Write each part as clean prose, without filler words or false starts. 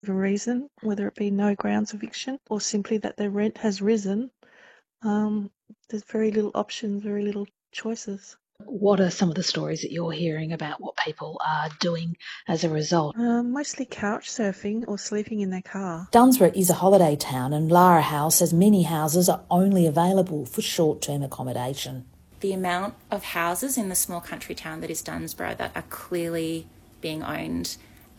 reason, whether it be no grounds eviction or simply that their rent has risen, there's very little options, very little choices. What are some of the stories that you're hearing about what people are doing as a result? Mostly couch surfing or sleeping in their car. Dunsborough is a holiday town, and Lara House says many houses are only available for short-term accommodation. The amount of houses in the small country town that is Dunsborough that are clearly being owned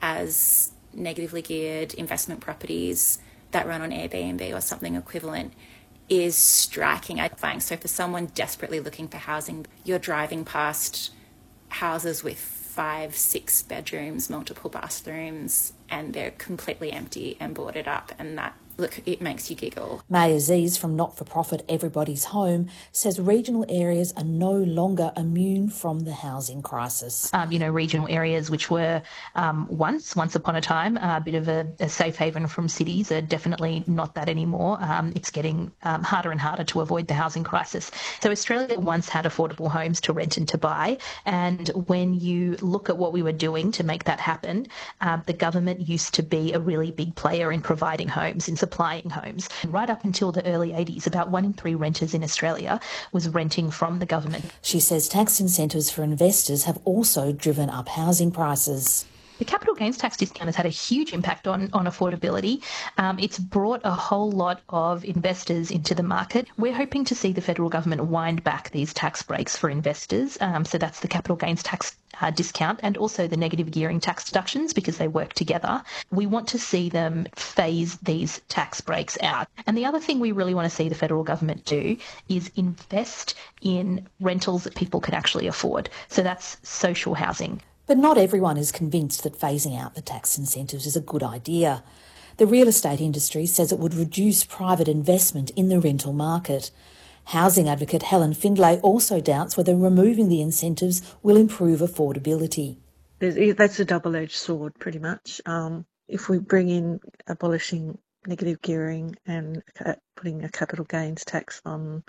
as negatively geared investment properties that run on Airbnb or something equivalent is striking. So for someone desperately looking for housing, you're driving past houses with 5, 6 bedrooms, multiple bathrooms, and they're completely empty and boarded up, and that, look, it makes you giggle. May Aziz from not-for-profit Everybody's Home says regional areas are no longer immune from the housing crisis. Regional areas which were once upon a time a bit of a safe haven from cities are definitely not that anymore. It's getting harder and harder to avoid the housing crisis. So Australia once had affordable homes to rent and to buy, and when you look at what we were doing to make that happen, the government used to be a really big player in providing homes, in supplying homes. Right up until the early 80s, about 1 in 3 renters in Australia was renting from the government. She says tax incentives for investors have also driven up housing prices. The capital gains tax discount has had a huge impact on affordability. It's brought a whole lot of investors into the market. We're hoping to see the federal government wind back these tax breaks for investors. So that's the capital gains tax discount and also the negative gearing tax deductions, because they work together. We want to see them phase these tax breaks out. And the other thing we really want to see the federal government do is invest in rentals that people can actually afford. So that's social housing. But not everyone is convinced that phasing out the tax incentives is a good idea. The real estate industry says it would reduce private investment in the rental market. Housing advocate Helen Findlay also doubts whether removing the incentives will improve affordability. That's a double-edged sword, pretty much. If we bring in abolishing negative gearing and putting a capital gains tax on,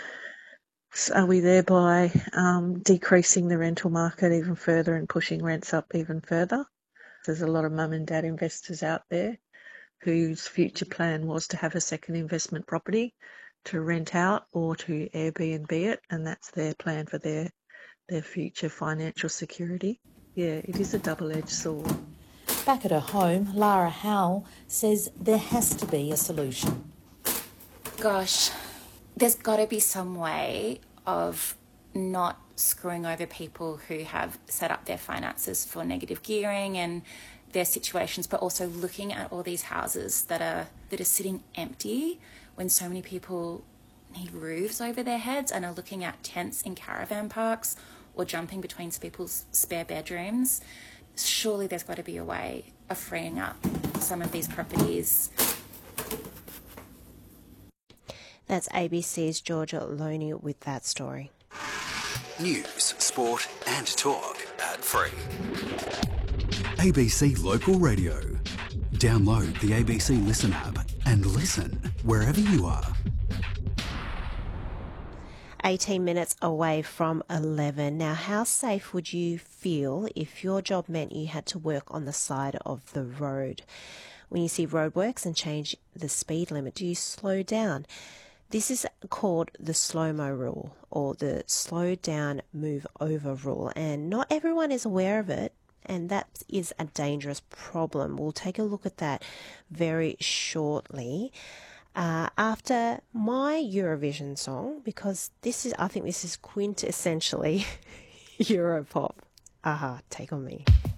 are we thereby decreasing the rental market even further and pushing rents up even further? There's a lot of mum and dad investors out there whose future plan was to have a second investment property to rent out or to Airbnb it, and that's their plan for their future financial security. Yeah, it is a double-edged sword. Back at her home, Lara Howell says there has to be a solution. Gosh, there's got to be some way of not screwing over people who have set up their finances for negative gearing and their situations, but also looking at all these houses that are sitting empty when so many people need roofs over their heads and are looking at tents in caravan parks or jumping between people's spare bedrooms. Surely there's got to be a way of freeing up some of these properties. That's ABC's Georgia Loney with that story. News, sport and talk ad-free. ABC Local Radio. Download the ABC Listen app and listen wherever you are. 18 minutes away from 11. Now, how safe would you feel if your job meant you had to work on the side of the road? When you see roadworks and change the speed limit, do you slow down? This is called the slow-mo rule, or the slow down, move over rule, and not everyone is aware of it, and that is a dangerous problem. We'll take a look at that very shortly. After my Eurovision song, because I think this is quintessentially Europop. Take on me.